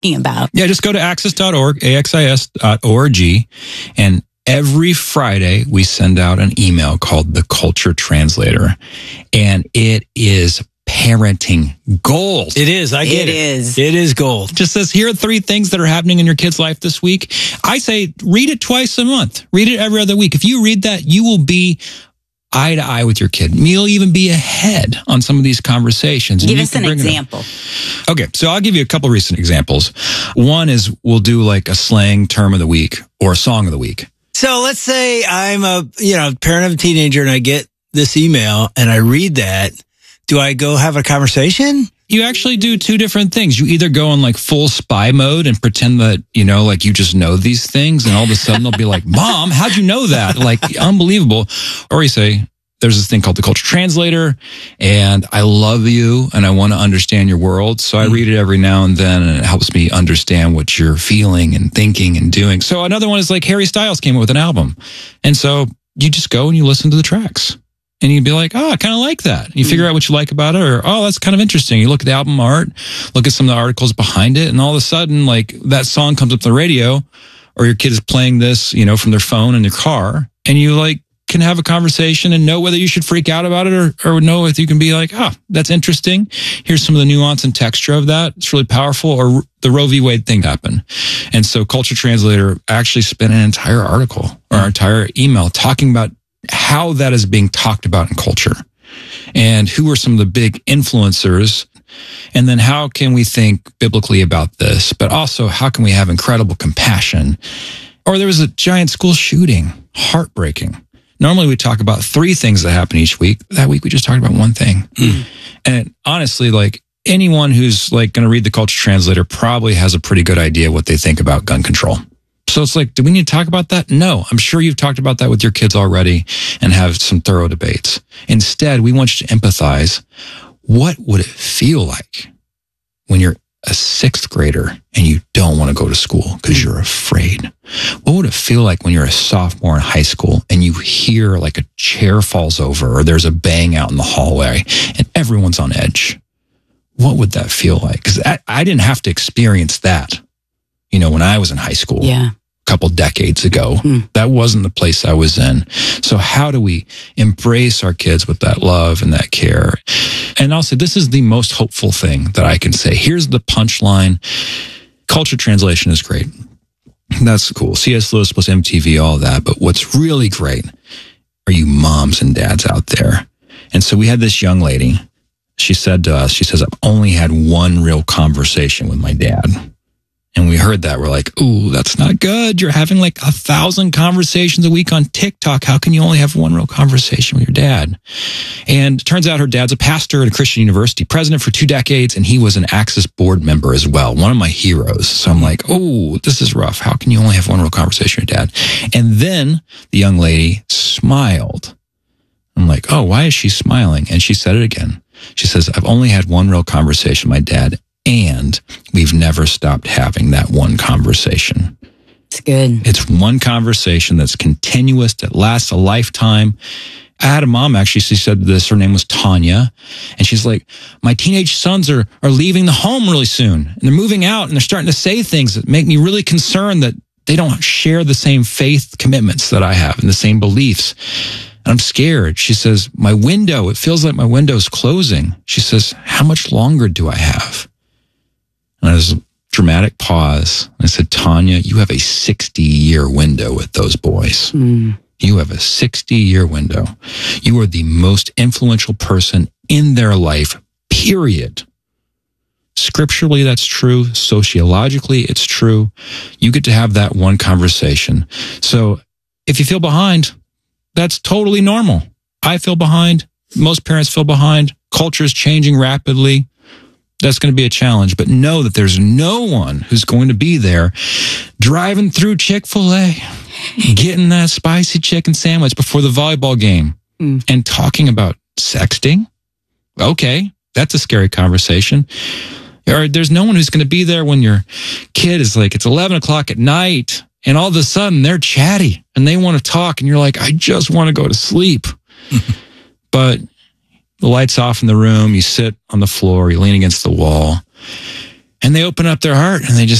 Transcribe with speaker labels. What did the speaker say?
Speaker 1: talking about.
Speaker 2: Yeah, just go to axis.org, axis.org, and every Friday we send out an email called The Culture Translator, and it is parenting gold.
Speaker 3: It is. I get it. It is gold.
Speaker 2: Just says, here are 3 things that are happening in your kid's life this week. I say, read it twice a month. Read it every other week. If you read that, you will be eye to eye with your kid. You'll even be ahead on some of these conversations.
Speaker 1: Give us an example.
Speaker 2: Okay, so I'll give you a couple recent examples. One is we'll do like a slang term of the week or a song of the week.
Speaker 3: So let's say I'm a parent of a teenager and I get this email and I read that. Do I go have a conversation?
Speaker 2: You actually do 2 different things. You either go in like full spy mode and pretend that, like you just know these things, and all of a sudden they'll be like, Mom, how'd you know that? Like, unbelievable. Or you say, there's this thing called the Culture Translator, and I love you and I want to understand your world. So I read it every now and then, and it helps me understand what you're feeling and thinking and doing. So another one is like Harry Styles came up with an album. And so you just go and you listen to the tracks. And you'd be like, oh, I kind of like that. And you figure out what you like about it, or, oh, that's kind of interesting. You look at the album art, look at some of the articles behind it, and all of a sudden, like, that song comes up on the radio, or your kid is playing this, from their phone in their car, and you, like, can have a conversation and know whether you should freak out about it, or know if you can be like, oh, that's interesting. Here's some of the nuance and texture of that. It's really powerful. Or the Roe v. Wade thing happened. And so Culture Translator actually spent an entire article or an entire email talking about how that is being talked about in culture, and who are some of the big influencers, and then how can we think biblically about this, but also how can we have incredible compassion. Or there was a giant school shooting, heartbreaking. Normally we talk about 3 things that happen each week. That week we just talked about 1 thing. And honestly, like, anyone who's like going to read the Culture Translator probably has a pretty good idea what they think about gun control. So it's like, do we need to talk about that? No, I'm sure you've talked about that with your kids already and have some thorough debates. Instead, we want you to empathize. What would it feel like when you're a 6th grader and you don't want to go to school because you're afraid? What would it feel like when you're a sophomore in high school and you hear like a chair falls over or there's a bang out in the hallway and everyone's on edge? What would that feel like? Because I didn't have to experience that, when I was in high school.
Speaker 1: Yeah.
Speaker 2: Couple decades ago. That wasn't the place I was in. So how do we embrace our kids with that love and that care? And I'll say this is the most hopeful thing that I can say. Here's the punchline. Culture translation is great. That's cool. C.S. Lewis plus MTV, all that. But what's really great are you moms and dads out there. And so we had this young lady. She said to us, she says, I've only had 1 real conversation with my dad. And we heard that. We're like, ooh, that's not good. You're having like 1,000 conversations a week on TikTok. How can you only have 1 real conversation with your dad? And it turns out her dad's a pastor at a Christian university, president for 2 decades, and he was an Axis board member as well, one of my heroes. So I'm like, oh, this is rough. How can you only have 1 real conversation with your dad? And then the young lady smiled. I'm like, oh, why is she smiling? And she said it again. She says, I've only had 1 real conversation with my dad, and we've never stopped having that 1 conversation.
Speaker 1: It's good.
Speaker 2: It's 1 conversation that's continuous, that lasts a lifetime. I had a mom, actually, she said this, her name was Tanya, and she's like, my teenage sons are leaving the home really soon, and they're moving out, and they're starting to say things that make me really concerned that they don't share the same faith commitments that I have and the same beliefs. And I'm scared. She says, it feels like my window's closing. She says, how much longer do I have? And there's a dramatic pause. I said, Tanya, you have a 60-year window with those boys. You have a 60-year window. You are the most influential person in their life, period. Scripturally, that's true. Sociologically, it's true. You get to have that 1 conversation. So if you feel behind, that's totally normal. I feel behind. Most parents feel behind. Culture is changing rapidly. That's going to be a challenge, but know that there's no one who's going to be there driving through Chick-fil-A, getting that spicy chicken sandwich before the volleyball game and talking about sexting. Okay, that's a scary conversation. Or there's no one who's going to be there when your kid is like, it's 11 o'clock at night and all of a sudden they're chatty and they want to talk and you're like, I just want to go to sleep. But the lights off in the room, you sit on the floor, you lean against the wall, and they open up their heart and they just